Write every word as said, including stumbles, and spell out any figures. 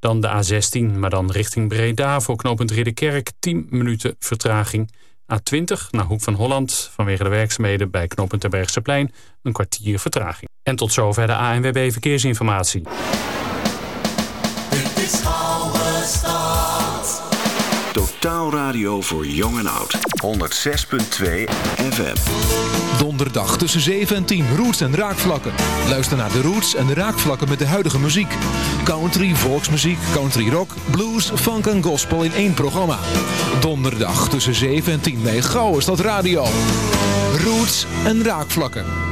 Dan de A zestien, maar dan richting Breda voor knooppunt Ridderkerk. tien minuten vertraging. A twintig naar Hoek van Holland vanwege de werkzaamheden bij knooppunt Terbergseplein. Een kwartier vertraging. En tot zover de A N W B Verkeersinformatie. Dit is Oude Stad. Totaal radio voor jong en oud. honderd zes punt twee F M. Donderdag tussen zeven en tien. Roots en Raakvlakken. Luister naar de Roots en de Raakvlakken met de huidige muziek. Country, volksmuziek, country rock, blues, funk en gospel in één programma. Donderdag tussen zeven en tien bij Gouden Stad Radio. Roots en Raakvlakken.